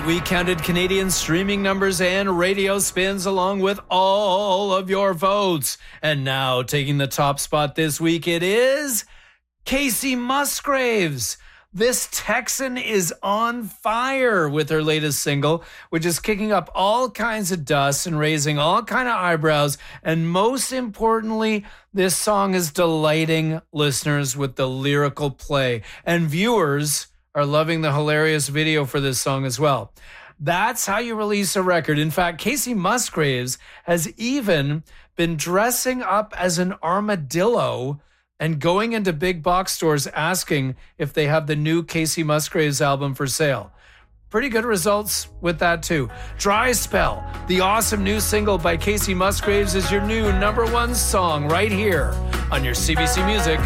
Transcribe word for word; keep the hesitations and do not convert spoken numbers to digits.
we counted Canadian streaming numbers and radio spins along with all of your votes. And now taking the top spot this week, it is Kacey Musgraves. This Texan is on fire with her latest single, which is kicking up all kinds of dust and raising all kind of eyebrows. And most importantly, this song is delighting listeners with the lyrical play. And viewers are loving the hilarious video for this song as well. That's how you release a record. In fact, Kacey Musgraves has even been dressing up as an armadillo and going into big box stores asking if they have the new Kacey Musgraves album for sale. Pretty good results with that too. Dry Spell, the awesome new single by Kacey Musgraves, is your new number one song right here on your C B C Music